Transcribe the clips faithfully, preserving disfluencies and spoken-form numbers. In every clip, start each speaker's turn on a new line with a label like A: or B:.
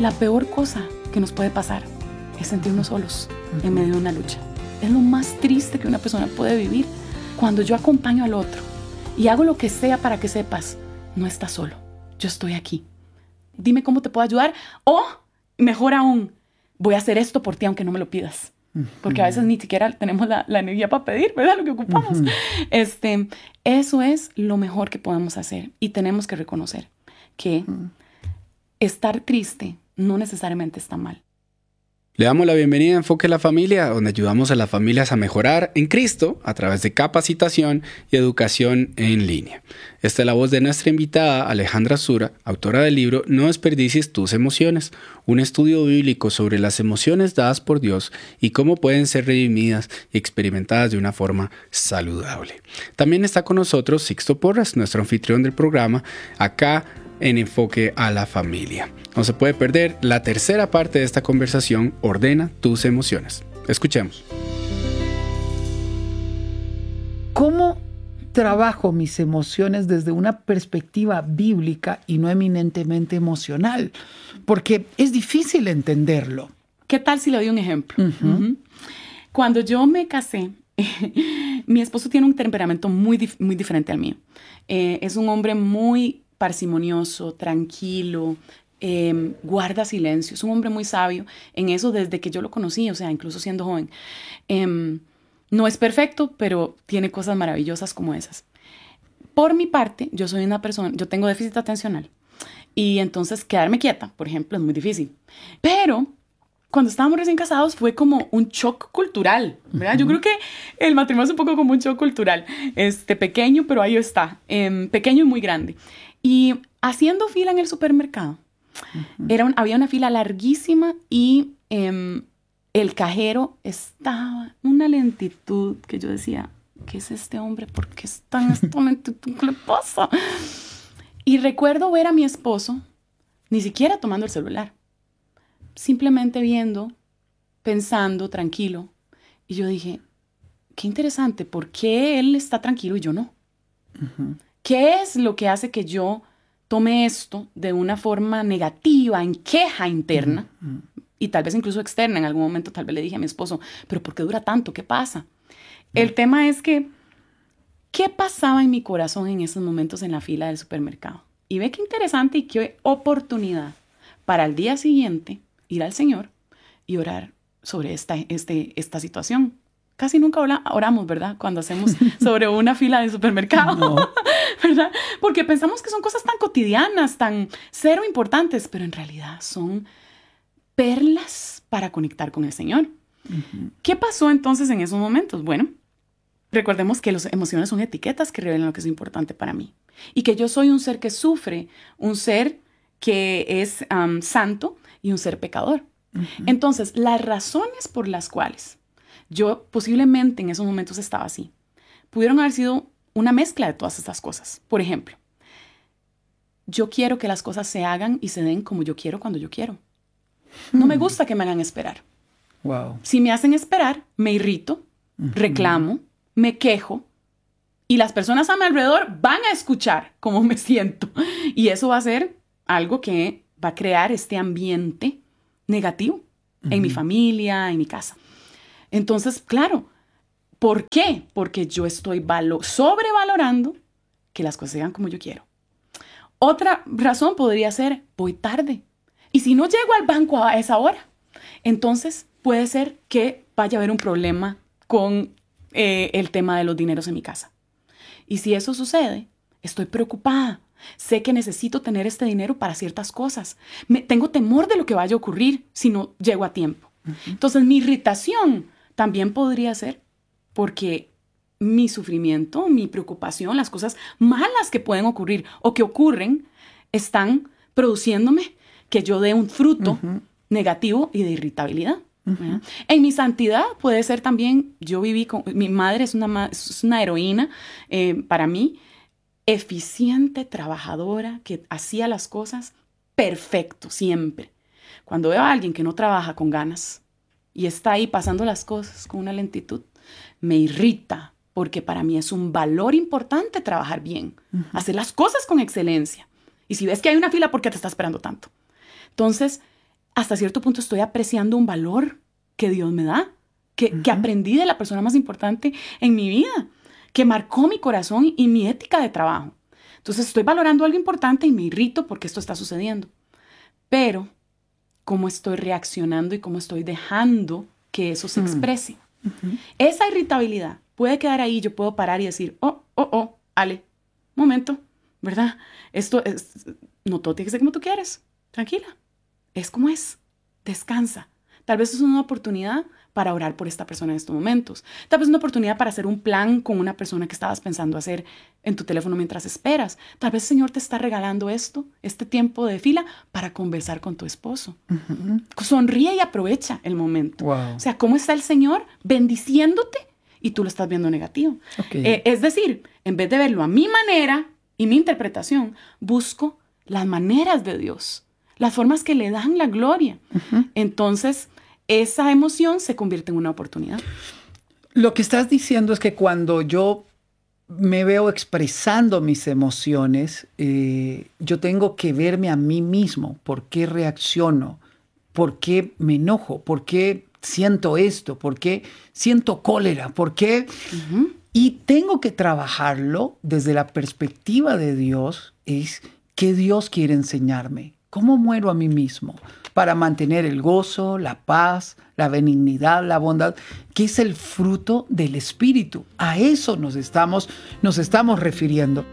A: la peor cosa que nos puede pasar es sentirnos solos uh-huh. en medio de una lucha. Es lo más triste que una persona puede vivir. Cuando yo acompaño al otro y hago lo que sea para que sepas, no estás solo, yo estoy aquí. Dime cómo te puedo ayudar, o mejor aún, voy a hacer esto por ti aunque no me lo pidas. Porque a veces ni siquiera tenemos la, la energía para pedir, ¿verdad? Lo que ocupamos. Uh-huh. Este, eso es lo mejor que podemos hacer. Y tenemos que reconocer que uh-huh. estar triste no necesariamente está mal.
B: Le damos la bienvenida a Enfoque la Familia, donde ayudamos a las familias a mejorar en Cristo a través de capacitación y educación en línea. Esta es la voz de nuestra invitada Alejandra Sura, autora del libro No desperdicies tus emociones, un estudio bíblico sobre las emociones dadas por Dios y cómo pueden ser redimidas y experimentadas de una forma saludable. También está con nosotros Sixto Porras, nuestro anfitrión del programa, acá en Enfoque a la Familia. No se puede perder la tercera parte de esta conversación, Ordena tus emociones. Escuchemos.
C: ¿Cómo trabajo mis emociones desde una perspectiva bíblica y no eminentemente emocional? Porque es difícil entenderlo.
A: ¿Qué tal si le doy un ejemplo? Uh-huh. Uh-huh. Cuando yo me casé, mi esposo tiene un temperamento muy, dif- muy diferente al mío. Eh, es un hombre muy parsimonioso, tranquilo, eh, guarda silencio. Es un hombre muy sabio en eso desde que yo lo conocí, o sea, incluso siendo joven. Eh, no es perfecto, pero tiene cosas maravillosas como esas. Por mi parte, yo soy una persona, yo tengo déficit atencional y entonces quedarme quieta, por ejemplo, es muy difícil. Pero cuando estábamos recién casados fue como un shock cultural, ¿verdad? Uh-huh. Yo creo que el matrimonio es un poco como un shock cultural, este, pequeño, pero ahí está, eh, pequeño y muy grande. Y haciendo fila en el supermercado, uh-huh. era un, había una fila larguísima y eh, el cajero estaba en una lentitud que yo decía, ¿qué es este hombre? ¿Por qué está en esta lentitud? ¿Qué le pasa? Y recuerdo ver a mi esposo, ni siquiera tomando el celular, simplemente viendo, pensando, tranquilo. Y yo dije, qué interesante, ¿por qué él está tranquilo y yo no? Uh-huh. ¿Qué es lo que hace que yo tome esto de una forma negativa, en queja interna, uh-huh. y tal vez incluso externa? En algún momento tal vez le dije a mi esposo, ¿pero por qué dura tanto? ¿Qué pasa? Uh-huh. El tema es que, ¿qué pasaba en mi corazón en esos momentos en la fila del supermercado? Y ve qué interesante y qué oportunidad para el día siguiente ir al Señor y orar sobre esta, este, esta situación. Casi nunca oramos, ¿verdad? Cuando hacemos sobre una fila de supermercado, no. ¿verdad? Porque pensamos que son cosas tan cotidianas, tan cero importantes, pero en realidad son perlas para conectar con el Señor. Uh-huh. ¿Qué pasó entonces en esos momentos? Bueno, recordemos que las emociones son etiquetas que revelan lo que es importante para mí. Y que yo soy un ser que sufre, un ser que es um, santo y un ser pecador. Uh-huh. Entonces, las razones por las cuales yo posiblemente en esos momentos estaba así, pudieron haber sido una mezcla de todas estas cosas. Por ejemplo, yo quiero que las cosas se hagan y se den como yo quiero cuando yo quiero. No hmm. me gusta que me hagan esperar.
C: Wow.
A: Si me hacen esperar, me irrito, uh-huh. reclamo, me quejo y las personas a mi alrededor van a escuchar cómo me siento. Y eso va a ser algo que va a crear este ambiente negativo uh-huh. en mi familia, en mi casa. Entonces, claro, ¿por qué? Porque yo estoy valo- sobrevalorando que las cosas se hagan como yo quiero. Otra razón podría ser, voy tarde. Y si no llego al banco a esa hora, entonces puede ser que vaya a haber un problema con eh, el tema de los dineros en mi casa. Y si eso sucede, estoy preocupada. Sé que necesito tener este dinero para ciertas cosas. Me, tengo temor de lo que vaya a ocurrir si no llego a tiempo. Uh-huh. Entonces, mi irritación también podría ser porque mi sufrimiento, mi preocupación, las cosas malas que pueden ocurrir o que ocurren, están produciéndome que yo dé un fruto uh-huh. negativo y de irritabilidad. Uh-huh. En mi santidad puede ser también, yo viví con, mi madre es una, es una heroína eh, para mí, eficiente, trabajadora, que hacía las cosas perfecto siempre. Cuando veo a alguien que no trabaja con ganas y está ahí pasando las cosas con una lentitud, me irrita, porque para mí es un valor importante trabajar bien, uh-huh. hacer las cosas con excelencia. Y si ves que hay una fila, ¿por qué te está esperando tanto? Entonces, hasta cierto punto estoy apreciando un valor que Dios me da, que, uh-huh. que aprendí de la persona más importante en mi vida, que marcó mi corazón y mi ética de trabajo. Entonces estoy valorando algo importante y me irrito porque esto está sucediendo. Pero, ¿cómo estoy reaccionando y cómo estoy dejando que eso se exprese? Uh-huh. Esa irritabilidad puede quedar ahí, yo puedo parar y decir, oh, oh, oh, Ale, momento, ¿verdad? Esto es, no todo tiene que ser como tú quieres, tranquila, es como es, descansa. Tal vez es una oportunidad para orar por esta persona en estos momentos. Tal vez es una oportunidad para hacer un plan con una persona que estabas pensando hacer en tu teléfono mientras esperas. Tal vez el Señor te está regalando esto, este tiempo de fila, para conversar con tu esposo. Uh-huh. Sonríe y aprovecha el momento.
C: Wow.
A: O sea, ¿cómo está el Señor bendiciéndote y tú lo estás viendo negativo?
C: Okay.
A: Eh, es decir, en vez de verlo a mi manera y mi interpretación, busco las maneras de Dios, las formas que le dan la gloria. Uh-huh. Entonces, esa emoción se convierte en una oportunidad.
C: Lo que estás diciendo es que cuando yo me veo expresando mis emociones, eh, yo tengo que verme a mí mismo. ¿Por qué reacciono? ¿Por qué me enojo? ¿Por qué siento esto? ¿Por qué siento cólera? ¿Por qué? Uh-huh. Y tengo que trabajarlo desde la perspectiva de Dios. Es qué Dios quiere enseñarme. ¿Cómo muero a mí mismo? Para mantener el gozo, la paz, la benignidad, la bondad, que es el fruto del Espíritu. A eso nos estamos, nos estamos refiriendo.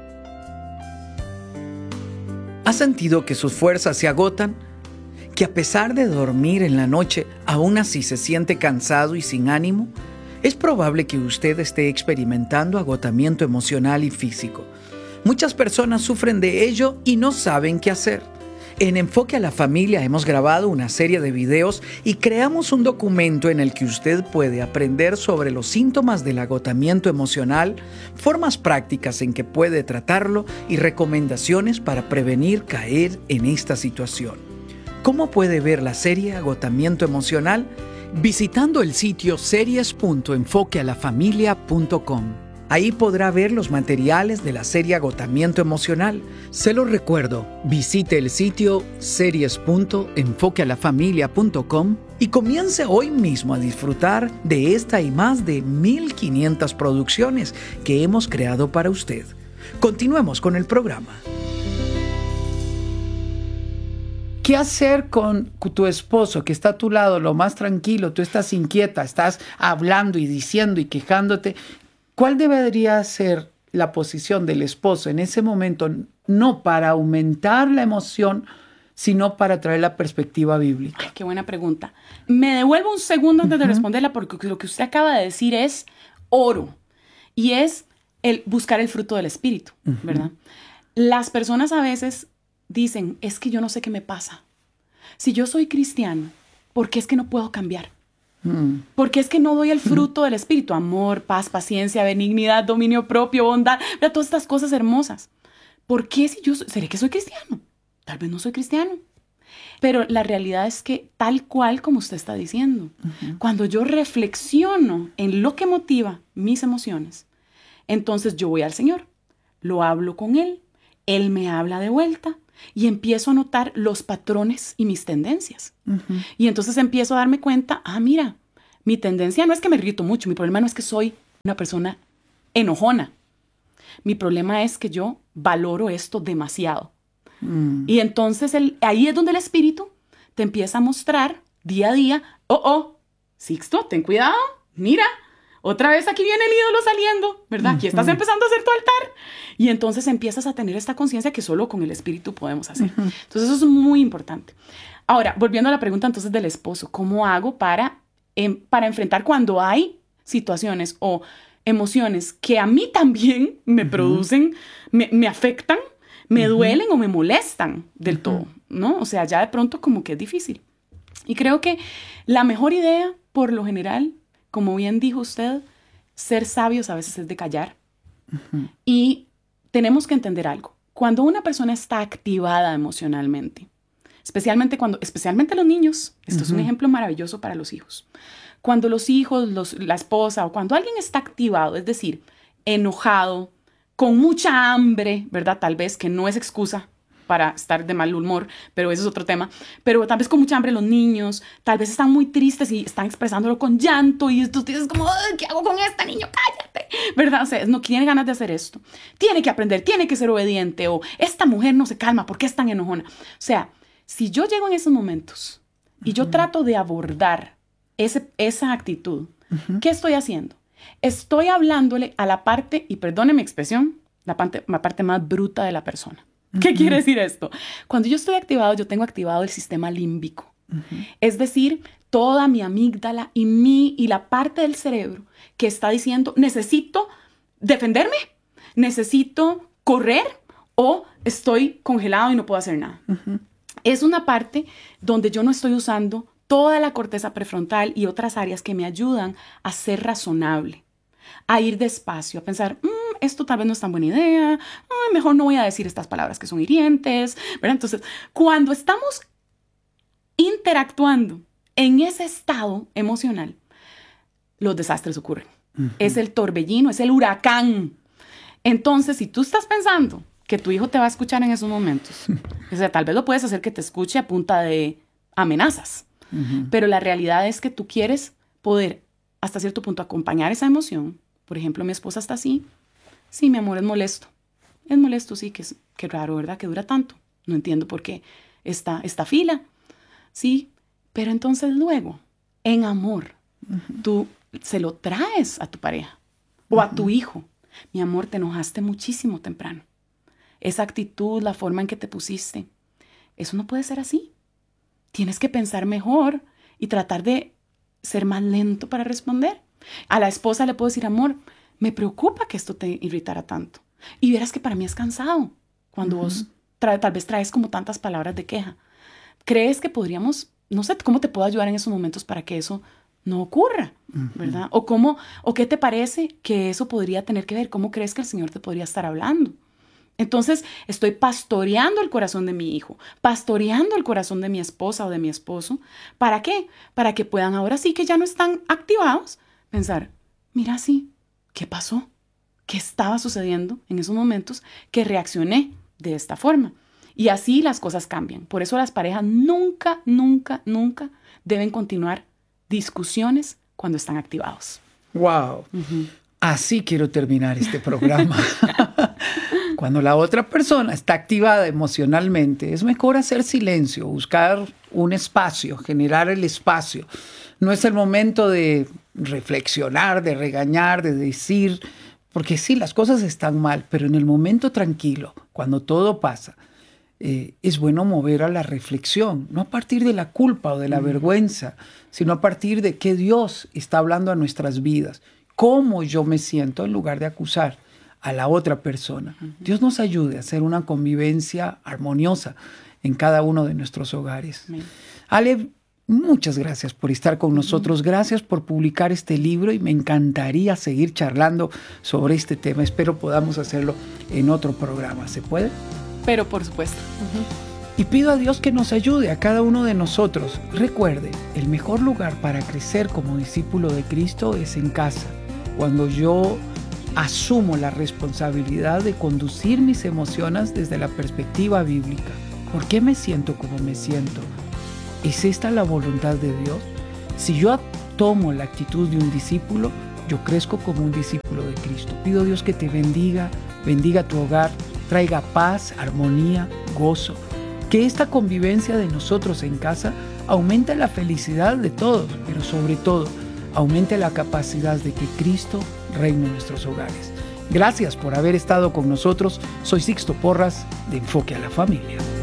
C: ¿Ha sentido que sus fuerzas se agotan? ¿Que a pesar de dormir en la noche, aún así se siente cansado y sin ánimo? Es probable que usted esté experimentando agotamiento emocional y físico. Muchas personas sufren de ello y no saben qué hacer. En Enfoque a la Familia hemos grabado una serie de videos y creamos un documento en el que usted puede aprender sobre los síntomas del agotamiento emocional, formas prácticas en que puede tratarlo y recomendaciones para prevenir caer en esta situación. ¿Cómo puede ver la serie Agotamiento Emocional? Visitando el sitio series punto enfoque a la familia punto com. Ahí podrá ver los materiales de la serie Agotamiento Emocional. Se lo recuerdo, visite el sitio series punto enfoque a la familia punto com y comience hoy mismo a disfrutar de esta y más de mil quinientas producciones que hemos creado para usted. Continuemos con el programa. ¿Qué hacer con tu esposo que está a tu lado, lo más tranquilo, tú estás inquieta, estás hablando y diciendo y quejándote? ¿Cuál debería ser la posición del esposo en ese momento? No para aumentar la emoción, sino para traer la perspectiva bíblica.
A: Ay, qué buena pregunta. Me devuelvo un segundo antes uh-huh. de responderla, porque lo que usted acaba de decir es oro. Y es el buscar el fruto del Espíritu, uh-huh. ¿verdad? Las personas a veces dicen, es que yo no sé qué me pasa. Si yo soy cristiano, ¿por qué es que no puedo cambiar? Porque es que no doy el fruto del Espíritu, amor, paz, paciencia, benignidad, dominio propio, bondad, ¿verdad? Todas estas cosas hermosas. ¿Por qué si yo soy, seré que soy cristiano? Tal vez no soy cristiano. Pero la realidad es que tal cual como usted está diciendo, uh-huh. cuando yo reflexiono en lo que motiva mis emociones, entonces yo voy al Señor, lo hablo con Él, Él me habla de vuelta, y empiezo a notar los patrones y mis tendencias. Uh-huh. Y entonces empiezo a darme cuenta, ah, mira, mi tendencia no es que me irrito mucho, mi problema no es que soy una persona enojona. Mi problema es que yo valoro esto demasiado. Mm. Y entonces el, ahí es donde el Espíritu te empieza a mostrar día a día, oh, oh, Sixto, ten cuidado, mira, otra vez aquí viene el ídolo saliendo, ¿verdad? Aquí estás empezando a hacer tu altar. Y entonces empiezas a tener esta conciencia que solo con el Espíritu podemos hacer. Uh-huh. Entonces eso es muy importante. Ahora, volviendo a la pregunta entonces del esposo, ¿cómo hago para, eh, para enfrentar cuando hay situaciones o emociones que a mí también me uh-huh. producen, me, me afectan, me uh-huh. duelen o me molestan del uh-huh. todo, ¿no? O sea, ya de pronto como que es difícil. Y creo que la mejor idea, por lo general, como bien dijo usted, ser sabios a veces es de callar. Uh-huh. Y tenemos que entender algo. Cuando una persona está activada emocionalmente, especialmente cuando, especialmente los niños, esto uh-huh. es un ejemplo maravilloso para los hijos. Cuando los hijos, los, la esposa o cuando alguien está activado, es decir, enojado, con mucha hambre, ¿verdad? Tal vez que no es excusa, para estar de mal humor, pero eso es otro tema. Pero tal vez con mucha hambre los niños, tal vez están muy tristes y están expresándolo con llanto y tú dices como, ¿qué hago con este niño? Cállate, ¿verdad? O sea, no tiene ganas de hacer esto. Tiene que aprender, tiene que ser obediente, o esta mujer no se calma, ¿por qué es tan enojona? O sea, si yo llego en esos momentos y yo uh-huh. trato de abordar ese, esa actitud, uh-huh. ¿qué estoy haciendo? Estoy hablándole a la parte, y perdone mi expresión, la parte, la parte más bruta de la persona. ¿Qué uh-huh. quiere decir esto? Cuando yo estoy activado, yo tengo activado el sistema límbico. Uh-huh. Es decir, toda mi amígdala y, mi, y la parte del cerebro que está diciendo, necesito defenderme, necesito correr o estoy congelado y no puedo hacer nada. Uh-huh. Es una parte donde yo no estoy usando toda la corteza prefrontal y otras áreas que me ayudan a ser razonable, a ir despacio, a pensar, mmm, esto tal vez no es tan buena idea, ay, mejor no voy a decir estas palabras que son hirientes, ¿verdad? Entonces, cuando estamos interactuando en ese estado emocional, los desastres ocurren. Uh-huh. Es el torbellino, es el huracán. Entonces, si tú estás pensando que tu hijo te va a escuchar en esos momentos, o sea, tal vez lo puedes hacer que te escuche a punta de amenazas, uh-huh. pero la realidad es que tú quieres poder, hasta cierto punto, acompañar esa emoción. Por ejemplo, mi esposa está así. Sí, mi amor, es molesto. Es molesto, sí, que es que raro, ¿verdad? Que dura tanto. No entiendo por qué esta, esta fila. Sí, pero entonces luego, en amor, uh-huh. tú se lo traes a tu pareja o a tu uh-huh. hijo. Mi amor, te enojaste muchísimo temprano. Esa actitud, la forma en que te pusiste, eso no puede ser así. Tienes que pensar mejor y tratar de ser más lento para responder. A la esposa le puedo decir, amor, me preocupa que esto te irritara tanto. Y verás que para mí es cansado cuando uh-huh. vos tra- tal vez traes como tantas palabras de queja. ¿Crees que podríamos, no sé, cómo te puedo ayudar en esos momentos para que eso no ocurra, uh-huh. ¿verdad? O cómo, o qué te parece que eso podría tener que ver, cómo crees que el Señor te podría estar hablando. Entonces, estoy pastoreando el corazón de mi hijo, pastoreando el corazón de mi esposa o de mi esposo. ¿Para qué? Para que puedan, ahora sí que ya no están activados, pensar, mira, sí, ¿qué pasó? ¿Qué estaba sucediendo en esos momentos que reaccioné de esta forma? Y así las cosas cambian. Por eso las parejas nunca, nunca, nunca deben continuar discusiones cuando están activados.
C: ¡Wow! Uh-huh. Así quiero terminar este programa. Cuando la otra persona está activada emocionalmente, es mejor hacer silencio, buscar un espacio, generar el espacio. No es el momento de reflexionar, de regañar, de decir, porque sí, las cosas están mal, pero en el momento tranquilo, cuando todo pasa, eh, es bueno mover a la reflexión, no a partir de la culpa o de la mm. vergüenza, sino a partir de qué Dios está hablando a nuestras vidas, cómo yo me siento en lugar de acusar a la otra persona. Uh-huh. Dios nos ayude a hacer una convivencia armoniosa en cada uno de nuestros hogares. Uh-huh. Ale, muchas gracias por estar con uh-huh. nosotros. Gracias por publicar este libro y me encantaría seguir charlando sobre este tema. Espero podamos hacerlo en otro programa. ¿Se puede?
A: Pero por supuesto. Uh-huh.
C: Y pido a Dios que nos ayude a cada uno de nosotros. Recuerde, el mejor lugar para crecer como discípulo de Cristo es en casa. Cuando yo asumo la responsabilidad de conducir mis emociones desde la perspectiva bíblica. ¿Por qué me siento como me siento? ¿Es esta la voluntad de Dios? Si yo tomo la actitud de un discípulo, yo crezco como un discípulo de Cristo. Pido a Dios que te bendiga, bendiga tu hogar, traiga paz, armonía, gozo. Que esta convivencia de nosotros en casa aumente la felicidad de todos, pero sobre todo, aumente la capacidad de que Cristo reine en nuestros hogares. Gracias por haber estado con nosotros. Soy Sixto Porras de Enfoque a la Familia.